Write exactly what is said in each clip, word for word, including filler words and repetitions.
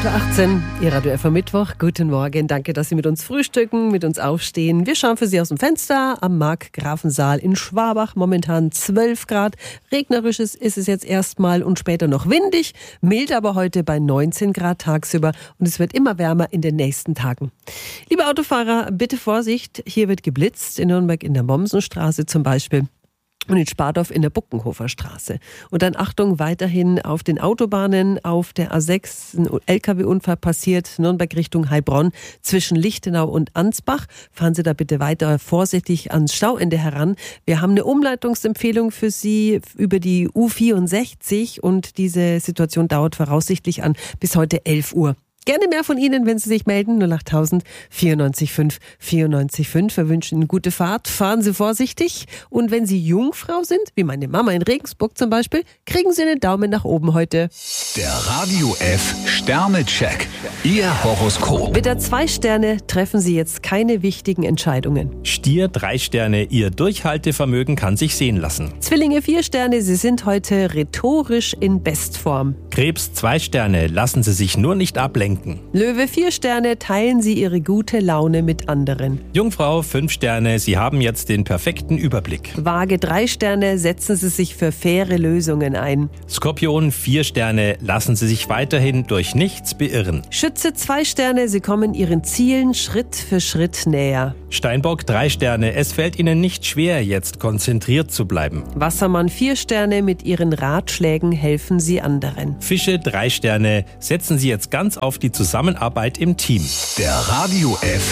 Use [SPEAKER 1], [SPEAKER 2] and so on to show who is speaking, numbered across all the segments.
[SPEAKER 1] Uhr achtzehn, Ihr Radio F am Mittwoch. Guten Morgen, danke, dass Sie mit uns frühstücken, mit uns aufstehen. Wir schauen für Sie aus dem Fenster am Markgrafensaal in Schwabach. Momentan zwölf Grad. Regnerisch ist es jetzt erstmal und später noch windig. Mild aber heute bei neunzehn Grad tagsüber. Und es wird immer wärmer in den nächsten Tagen. Liebe Autofahrer, bitte Vorsicht. Hier wird geblitzt. In Nürnberg in der Mommsenstraße zum Beispiel. Und in Spardorf in der Buckenhofer Straße. Und dann Achtung, weiterhin auf den Autobahnen, auf der A sechs ein L K W-Unfall passiert, Nürnberg Richtung Heilbronn zwischen Lichtenau und Ansbach. Fahren Sie da bitte weiter vorsichtig ans Stauende heran. Wir haben eine Umleitungsempfehlung für Sie über die U vierundsechzig und diese Situation dauert voraussichtlich an bis heute elf Uhr. Gerne mehr von Ihnen, wenn Sie sich melden. null achttausend vierundneunzig fünf vierundneunzig fünf. Wir wünschen Ihnen gute Fahrt. Fahren Sie vorsichtig. Und wenn Sie Jungfrau sind, wie meine Mama in Regensburg zum Beispiel, kriegen Sie einen Daumen nach oben heute.
[SPEAKER 2] Der Radio F Sternecheck. Ihr Horoskop.
[SPEAKER 1] Widder zwei Sterne, treffen Sie jetzt keine wichtigen Entscheidungen.
[SPEAKER 3] Stier drei Sterne, Ihr Durchhaltevermögen kann sich sehen lassen.
[SPEAKER 1] Zwillinge vier Sterne, Sie sind heute rhetorisch in Bestform.
[SPEAKER 3] Krebs zwei Sterne, lassen Sie sich nur nicht ablenken.
[SPEAKER 1] Löwe vier Sterne, teilen Sie Ihre gute Laune mit anderen.
[SPEAKER 3] Jungfrau fünf Sterne, Sie haben jetzt den perfekten Überblick.
[SPEAKER 1] Waage drei Sterne, setzen Sie sich für faire Lösungen ein.
[SPEAKER 3] Skorpion vier Sterne, lassen Sie sich weiterhin durch nichts beirren.
[SPEAKER 1] Schütze zwei Sterne, Sie kommen Ihren Zielen Schritt für Schritt näher.
[SPEAKER 3] Steinbock drei Sterne, es fällt Ihnen nicht schwer, jetzt konzentriert zu bleiben.
[SPEAKER 1] Wassermann vier Sterne, mit Ihren Ratschlägen helfen Sie anderen.
[SPEAKER 3] Fische drei Sterne, setzen Sie jetzt ganz auf die Zusammenarbeit im Team.
[SPEAKER 2] Der Radio F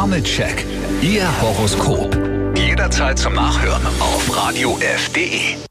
[SPEAKER 2] Sternecheck. Ihr Horoskop. Jederzeit zum Nachhören auf radio f punkt de.